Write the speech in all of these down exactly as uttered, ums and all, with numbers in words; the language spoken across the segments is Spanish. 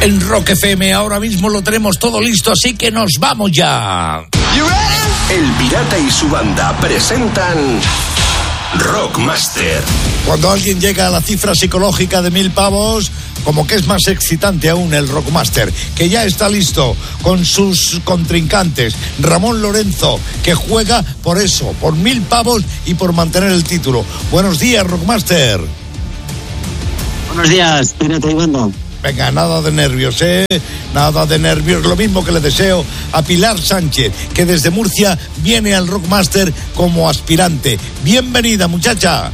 En Rock F M ahora mismo lo tenemos todo listo, así que nos vamos ya. El Pirata y su banda presentan Rockmaster. Cuando alguien llega a la cifra psicológica de mil pavos, como que es más excitante aún el Rockmaster, que ya está listo con sus contrincantes. Ramón Lorenzo, que juega por eso, por mil pavos y por mantener el título. Buenos días, Rockmaster. Buenos días, Pirata y banda. Venga, nada de nervios, ¿eh? Nada de nervios. Lo mismo que le deseo a Pilar Sánchez, que desde Murcia viene al Rockmaster como aspirante. Bienvenida, muchacha.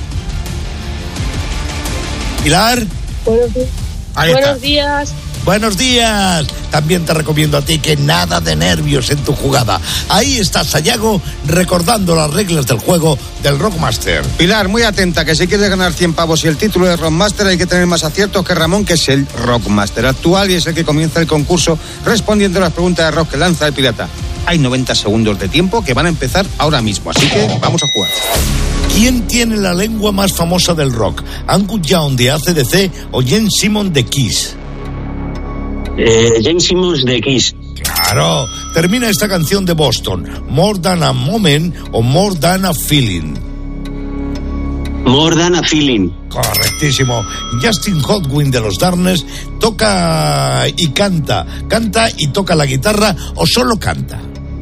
Pilar. Buenos días. Ahí Buenos está. días. Buenos días. También te recomiendo a ti que nada de nervios en tu jugada. Ahí está Sayago recordando las reglas del juego del Rockmaster. Pilar, muy atenta, que si quieres ganar cien pavos y el título de Rockmaster hay que tener más aciertos que Ramón, que es el Rockmaster actual y es el que comienza el concurso respondiendo a las preguntas de rock que lanza el pirata. Hay noventa segundos de tiempo que van a empezar ahora mismo, así que vamos a jugar. ¿Quién tiene la lengua más famosa del rock? ¿Angus Young de A C D C o Gene Simmons de Kiss? Eh, Gene Simmons de Kiss. Claro. Termina esta canción de Boston. More Than a Moment o More Than a Feeling. More Than a Feeling. Correctísimo. Justin Hotwin de los Darkness toca y canta. ¿Canta y toca la guitarra o solo canta?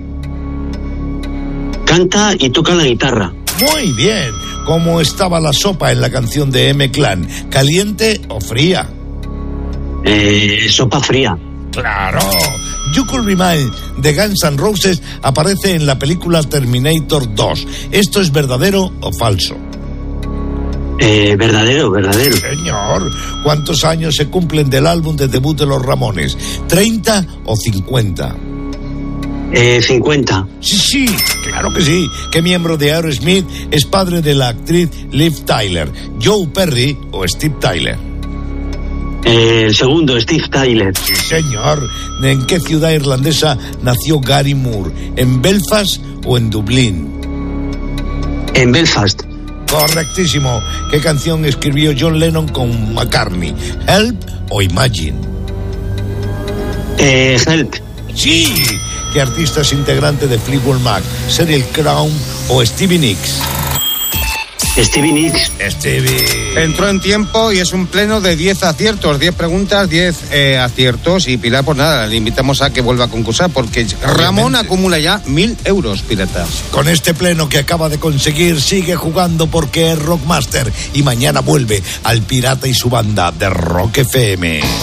Canta y toca la guitarra. Muy bien. ¿Cómo estaba la sopa en la canción de M-Clan? ¿Caliente o fría? Eh, sopa fría. Claro. You Could Be Mine de Guns N' Roses aparece en la película Terminator dos. ¿Esto es verdadero o falso? Eh, verdadero, verdadero. Señor, ¿cuántos años se cumplen del álbum de debut de los Ramones? ¿treinta o cincuenta? Eh, cincuenta. Sí, sí, claro que sí. ¿Qué miembro de Aerosmith es padre de la actriz Liv Tyler? ¿Joe Perry o Steve Tyler? Eh, el segundo, Steve Tyler. Sí, señor. ¿En qué ciudad irlandesa nació Gary Moore? ¿En Belfast o en Dublín? En Belfast. Correctísimo. ¿Qué canción escribió John Lennon con McCartney? ¿Help o Imagine? Eh, Help. Sí. ¿Qué artista es integrante de Fleetwood Mac? ¿Sheryl Crow o Stevie Nicks? Stevie Nicks. Stevie. Entró en tiempo y es un pleno de diez aciertos, diez preguntas, diez eh, aciertos. Y Pilar, pues nada, le invitamos a que vuelva a concursar porque Ramón acumula ya mil euros, pirata. Con este pleno que acaba de conseguir, sigue jugando porque es Rockmaster y mañana vuelve al Pirata y su banda de Rock F M.